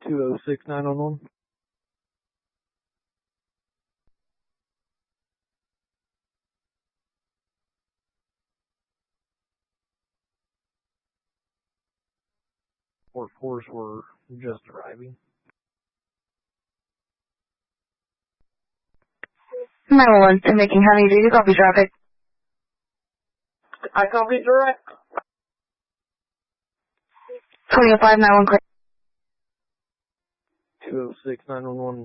206-911. Workforce were just arriving. 911, and making heavy duty copy traffic. I copy direct. 2005 911. 206-911.